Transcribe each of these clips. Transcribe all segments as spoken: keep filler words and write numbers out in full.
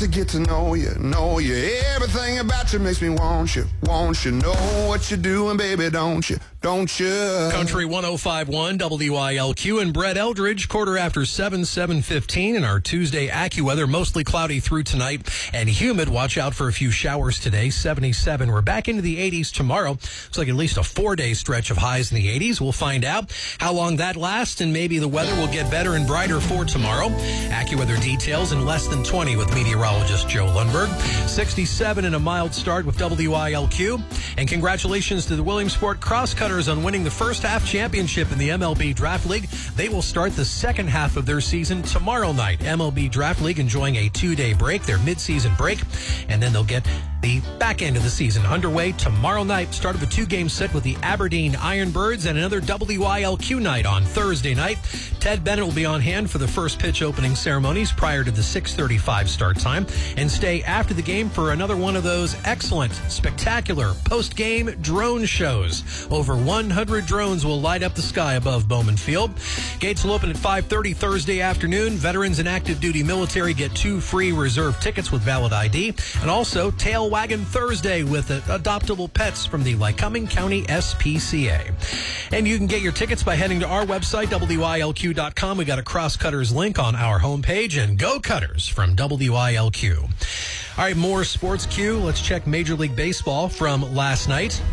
to get to know you, know you. Everything about you makes me want you, want you. Know what you're doing, baby, don't you, don't you? Country one oh five point one W I L Q and Brett Eldridge, quarter after seven, seven fifteen, and our Tuesday AccuWeather, mostly cloudy through tonight and humid. Watch out for a few showers today, seventy-seven. We're back into the eighties tomorrow. Looks like at least a four-day stretch of highs in the eighties. We'll find out how long that lasts, and maybe the weather will get better and brighter for tomorrow. AccuWeather details in less than twenty with meteorologist Joe Lundberg. sixty-seven and a mild start with W I L Q. And congratulations to the Williamsport Crosscutters on winning the first half championship in the M L B Draft League. They will start the second half of their season tomorrow night. M L B Draft League enjoying a two-day break, their mid-season break, and then they'll get the back end of the season underway tomorrow night. Start of a two-game set with the Aberdeen Ironbirds and another W I L Q night on Thursday night. Ted Bennett will be on hand for the first pitch opening ceremonies prior to the six thirty-five start time, and stay after the game for another one of those excellent, spectacular post-game drone shows. Over one hundred drones will light up the sky above Bowman Field. Gates will open at five thirty Thursday afternoon. Veterans and active duty military get two free reserve tickets with valid I D, and also Tail Wagon Thursday with adoptable pets from the Lycoming County S P C A. And you can get your tickets by heading to our website, W I L Q dot com. We got a Crosscutters link on our homepage, and go Cutters from W I L Q. All right, more Sports Q. Let's check Major League Baseball from last night.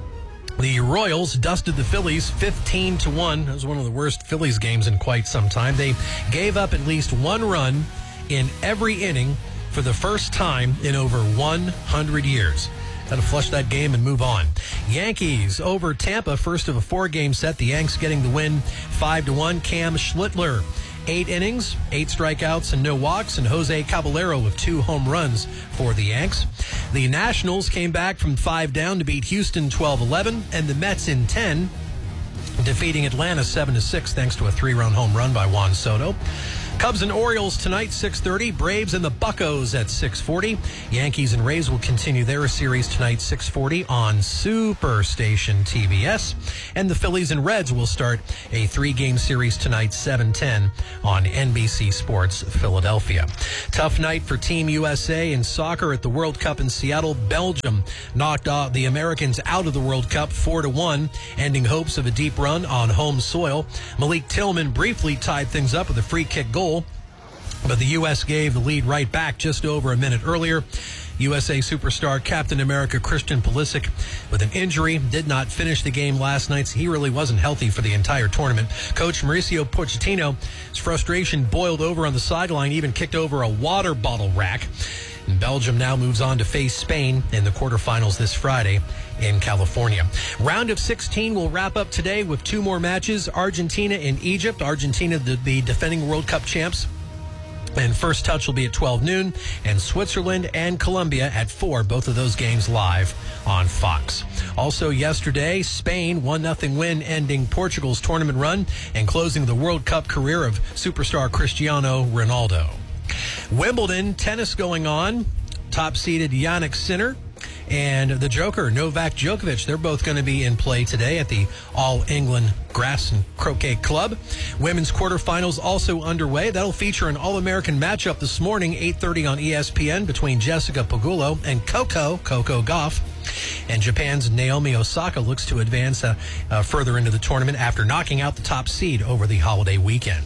The Royals dusted the Phillies fifteen to one. That was one of the worst Phillies games in quite some time. They gave up at least one run in every inning for the first time in over one hundred years. Got to flush that game and move on. Yankees over Tampa, first of a four-game set. The Yanks getting the win five to one. Cam Schlittler, eight innings, eight strikeouts, and no walks, and Jose Caballero with two home runs for the Yanks. The Nationals came back from five down to beat Houston twelve eleven, and the Mets in ten, defeating Atlanta seven to six thanks to a three-run home run by Juan Soto. Cubs and Orioles tonight, six thirty. Braves and the Buccos at six forty. Yankees and Rays will continue their series tonight, six forty on Superstation T V S. And the Phillies and Reds will start a three-game series tonight, seven ten on N B C Sports Philadelphia. Tough night for Team U S A in soccer at the World Cup in Seattle. Belgium knocked out the Americans out of the World Cup four to one, ending hopes of a deep run on home soil. Malik Tillman briefly tied things up with a free kick goal, but the U S gave the lead right back just over a minute earlier. U S A superstar Captain America Christian Pulisic with an injury did not finish the game last night, so he really wasn't healthy for the entire tournament. Coach Mauricio Pochettino, his frustration boiled over on the sideline, even kicked over a water bottle rack. And Belgium now moves on to face Spain in the quarterfinals this Friday in California. Round of sixteen will wrap up today with two more matches. Argentina and Egypt. Argentina, the, the defending World Cup champs. And first touch will be at twelve noon. And Switzerland and Colombia at four. Both of those games live on Fox. Also yesterday, Spain one nothing win, ending Portugal's tournament run and closing the World Cup career of superstar Cristiano Ronaldo. Wimbledon tennis going on. Top-seeded Jannik Sinner and the Joker, Novak Djokovic. They're both going to be in play today at the All England Grass and Croquet Club. Women's quarterfinals also underway. That'll feature an All-American matchup this morning, eight thirty on E S P N, between Jessica Pegula and Coco, Coco Gauff. And Japan's Naomi Osaka looks to advance uh, uh, further into the tournament after knocking out the top seed over the holiday weekend.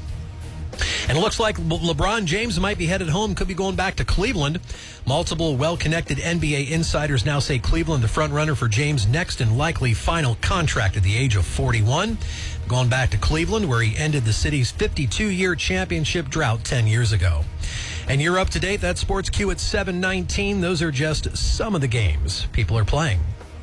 And it looks like LeBron James might be headed home, could be going back to Cleveland. Multiple well-connected N B A insiders now say Cleveland the front runner for James' next and likely final contract at the age of forty-one. Going back to Cleveland, where he ended the city's fifty-two-year championship drought ten years ago. And you're up to date. That's Sports Q at seven nineteen. Those are just some of the games people are playing.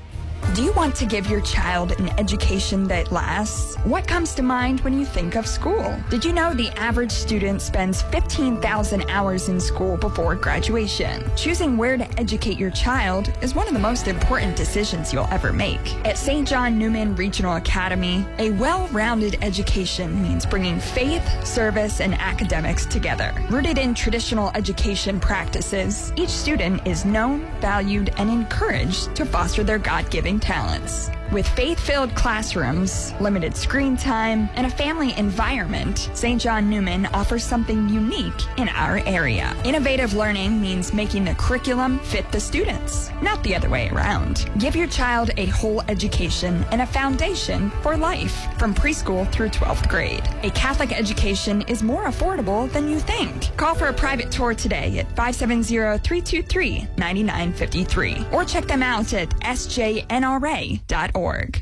Do you want to give your child an education that lasts? What comes to mind when you think of school? Did you know the average student spends fifteen thousand hours in school before graduation? Choosing where to educate your child is one of the most important decisions you'll ever make. At Saint John Newman Regional Academy, a well-rounded education means bringing faith, service, and academics together. Rooted in traditional education practices, each student is known, valued, and encouraged to foster their God-given talents. With faith-filled classrooms, limited screen time, and a family environment, Saint John Newman offers something unique in our area. Innovative learning means making the curriculum fit the students, not the other way around. Give your child a whole education and a foundation for life, from preschool through twelfth grade. A Catholic education is more affordable than you think. Call for a private tour today at five seven zero, three two three, nine nine five three or check them out at s j n r a dot org.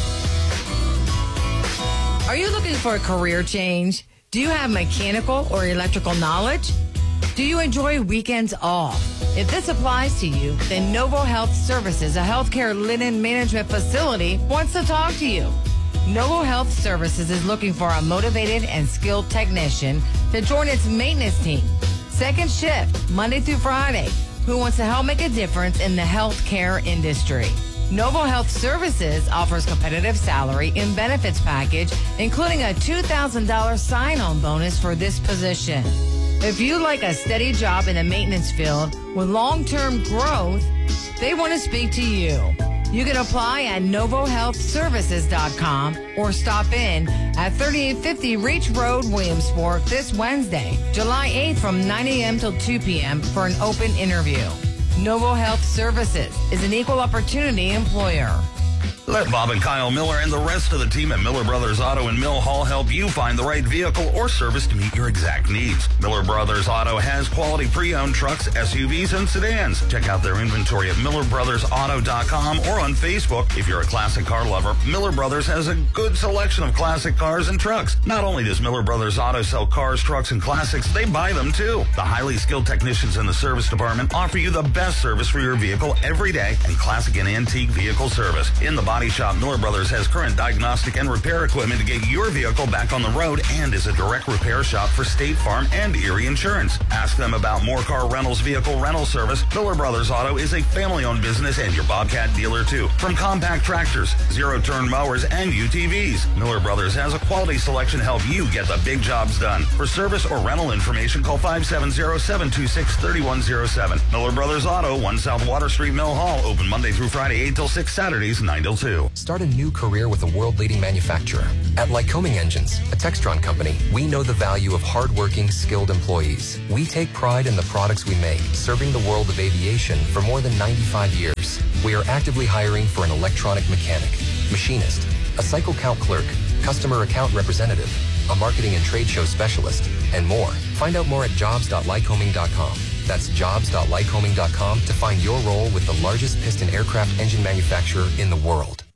Are you looking for a career change? Do you have mechanical or electrical knowledge? Do you enjoy weekends off? If this applies to you, then Novo Health Services, a healthcare linen management facility, wants to talk to you. Novo Health Services is looking for a motivated and skilled technician to join its maintenance team. Second shift, Monday through Friday, who wants to help make a difference in the healthcare industry. Novo Health Services offers competitive salary and benefits package, including a two thousand dollars sign-on bonus for this position. If you like a steady job in the maintenance field with long-term growth, they want to speak to you. You can apply at novo health services dot com or stop in at thirty-eight fifty Reach Road, Williamsport this Wednesday, July eighth from nine a.m. till two p.m. for an open interview. Novo Health Services is an equal opportunity employer. Let Bob and Kyle Miller and the rest of the team at Miller Brothers Auto in Mill Hall help you find the right vehicle or service to meet your exact needs. Miller Brothers Auto has quality pre-owned trucks, S U Vs, and sedans. Check out their inventory at miller brothers auto dot com or on Facebook. If you're a classic car lover, Miller Brothers has a good selection of classic cars and trucks. Not only does Miller Brothers Auto sell cars, trucks, and classics, they buy them too. The highly skilled technicians in the service department offer you the best service for your vehicle every day and classic and antique vehicle service. In the body shop, Miller Brothers has current diagnostic and repair equipment to get your vehicle back on the road and is a direct repair shop for State Farm and Erie Insurance. Ask them about More Car Rentals vehicle rental service. Miller Brothers Auto is a family-owned business and your Bobcat dealer too. From compact tractors, zero-turn mowers, and U T Vs, Miller Brothers has a quality selection to help you get the big jobs done. For service or rental information, call five seven zero, seven two six, three one zero seven. Miller Brothers Auto, one South Water Street, Mill Hall, open Monday through Friday, eight till six, Saturdays, nine till two. Start a new career with a world-leading manufacturer. At Lycoming Engines, a Textron company, we know the value of hardworking, skilled employees. We take pride in the products we make, serving the world of aviation for more than ninety-five years. We are actively hiring for an electronic mechanic, machinist, a cycle count clerk, customer account representative, a marketing and trade show specialist, and more. Find out more at jobs dot lycoming dot com. That's jobs dot lycoming dot com to find your role with the largest piston aircraft engine manufacturer in the world.